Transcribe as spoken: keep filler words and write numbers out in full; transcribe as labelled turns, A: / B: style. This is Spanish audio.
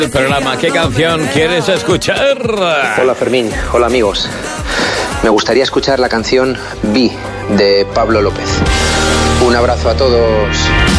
A: El programa, ¿qué canción quieres escuchar?
B: Hola Fermín, hola amigos. Me gustaría escuchar la canción Vi de Pablo López. Un abrazo a todos.